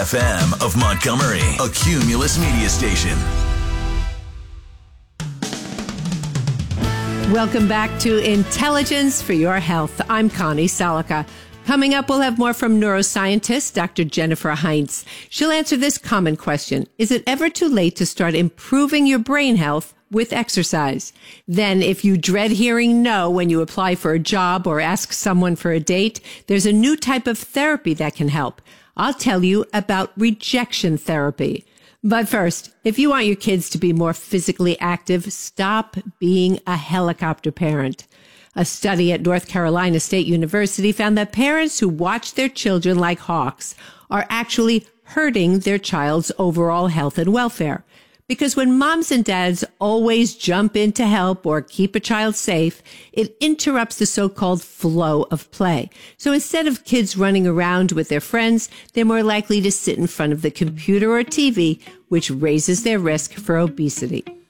FM of Montgomery, a Cumulus media station. Welcome back to Intelligence for Your Health. I'm Connie Salica. Coming up, we'll have more from neuroscientist Dr. Jennifer Heinz. She'll answer this common question. Is it ever too late to start improving your brain health with exercise? Then, if you dread hearing no when you apply for a job or ask someone for a date, there's a new type of therapy that can help. I'll tell you about rejection therapy. But first, if you want your kids to be more physically active, stop being a helicopter parent. A study at North Carolina State University found that parents who watch their children like hawks are actually hurting their child's overall health and welfare. Because when moms and dads always jump in to help or keep a child safe, it interrupts the so-called flow of play. So instead of kids running around with their friends, they're more likely to sit in front of the computer or TV, which raises their risk for obesity.